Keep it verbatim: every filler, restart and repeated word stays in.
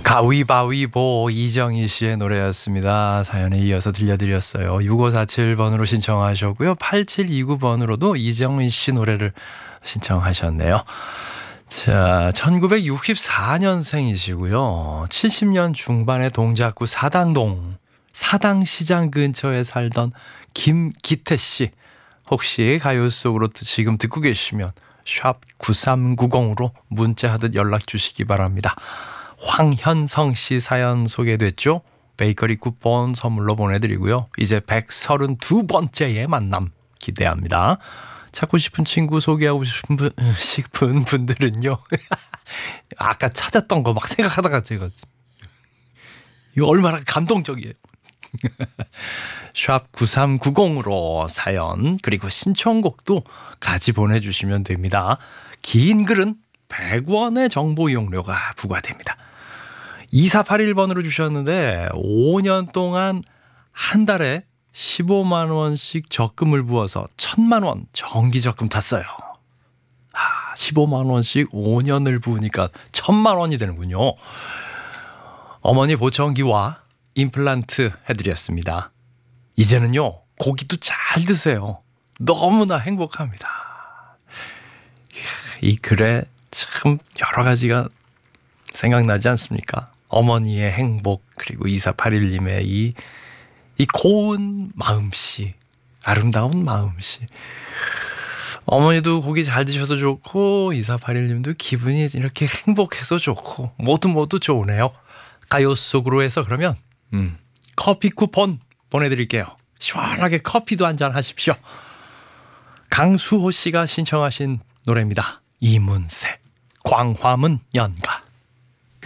가위바위보 이정희 씨의 노래였습니다. 사연에 이어서 들려드렸어요. 육오사칠 번으로 신청하셨고요. 팔칠이구 번으로도 이정희 씨 노래를 신청하셨네요. 자, 천구백육십사 년생이시고요. 칠십 년 중반의 동작구 사당동 사당시장 근처에 살던 김기태 씨. 혹시 가요 속으로 지금 듣고 계시면 샵 구삼구공으로 문자하듯 연락 주시기 바랍니다. 황현성 씨 사연 소개됐죠? 베이커리 쿠폰 선물로 보내드리고요. 이제 백삼십이 번째의 만남 기대합니다. 찾고 싶은 친구 소개하고 싶은, 분, 싶은 분들은요. 아까 찾았던 거 막 생각하다가 제가 이거 얼마나 감동적이에요. 샵 구삼구공으로 사연 그리고 신청곡도 같이 보내주시면 됩니다. 긴 글은 백 원의 정보 이용료가 부과됩니다. 이사팔일 번으로 주셨는데 오 년 동안 한 달에 십오만 원씩 적금을 부어서 천만 원 정기적금 탔어요. 아, 십오만 원씩 오 년을 부으니까 천만 원이 되는군요. 어머니 보청기와 임플란트 해드렸습니다. 이제는요 고기도 잘 드세요. 너무나 행복합니다. 이 글에 참 여러 가지가 생각나지 않습니까? 어머니의 행복 그리고 이사팔일 님의 이, 이 고운 마음씨 아름다운 마음씨. 어머니도 고기 잘 드셔서 좋고 이사팔일 님도 기분이 이렇게 행복해서 좋고 모두 모두 좋으네요. 가요 속으로 해서 그러면 음, 커피 쿠폰 보내드릴게요. 시원하게 커피도 한잔 하십시오. 강수호 씨가 신청하신 노래입니다. 이문세 광화문 연가.